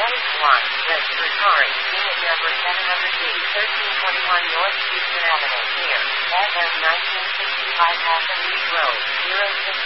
registered card, unit number 700D, 1321 North Houston Avenue, here, FM 1965 Half East Road, 06